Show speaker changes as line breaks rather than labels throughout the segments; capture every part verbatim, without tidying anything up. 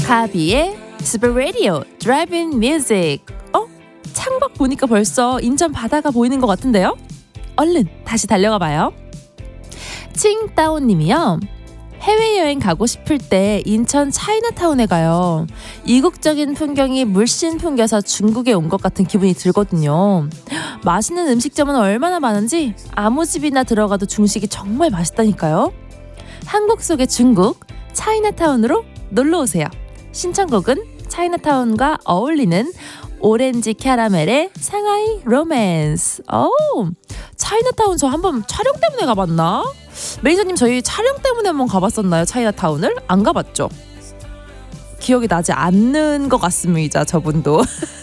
하비의 스페 라디오 드라이브인 뮤직. 어? 창밖 보니까 벌써 인천 바다가 보이는 것 같은데요? 얼른 다시 달려가 봐요. 칭따오님이요. 해외여행 가고 싶을 때 인천 차이나타운에 가요. 이국적인 풍경이 물씬 풍겨서 중국에 온 것 같은 기분이 들거든요. 맛있는 음식점은 얼마나 많은지 아무 집이나 들어가도 중식이 정말 맛있다니까요. 한국 속의 중국, 차이나타운으로 놀러오세요. 신청곡은 차이나타운과 어울리는 오렌지 캐러멜의 상하이 로맨스. 오, 차이나타운 저 한번 촬영 때문에 가봤나? 매니저님 저희 촬영 때문에 한번 가봤었나요? 차이나타운을? 안 가봤죠? 기억이 나지 않는 것 같습니다. 저분도.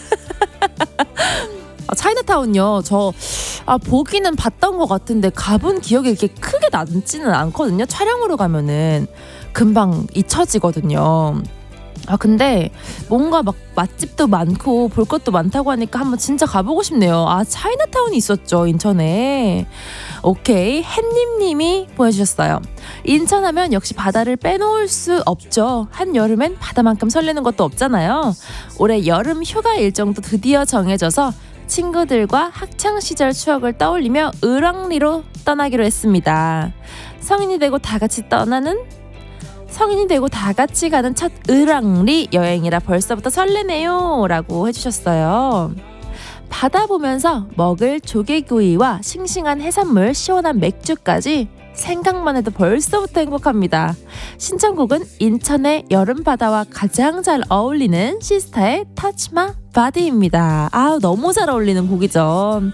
아, 차이나타운요. 저 아, 보기는 봤던 것 같은데 가본 기억이 이렇게 크게 남지는 않거든요. 촬영으로 가면은 금방 잊혀지거든요. 아 근데 뭔가 막 맛집도 많고 볼 것도 많다고 하니까 한번 진짜 가보고 싶네요. 아 차이나타운이 있었죠 인천에. 오케이 햇님님이 보내주셨어요. 인천하면 역시 바다를 빼놓을 수 없죠. 한여름엔 바다만큼 설레는 것도 없잖아요. 올해 여름 휴가 일정도 드디어 정해져서 친구들과 학창시절 추억을 떠올리며 을왕리로 떠나기로 했습니다. 성인이 되고 다 같이 떠나는 성인이 되고 다 같이 가는 첫 을왕리 여행이라 벌써부터 설레네요 라고 해주셨어요. 바다 보면서 먹을 조개구이와 싱싱한 해산물, 시원한 맥주까지 생각만 해도 벌써부터 행복합니다. 신청곡은 인천의 여름바다와 가장 잘 어울리는 시스타의 Touch My Body입니다. 아 너무 잘 어울리는 곡이죠.